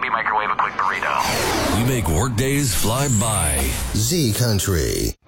microwave a quick burrito. We make workdays fly by. Z Country.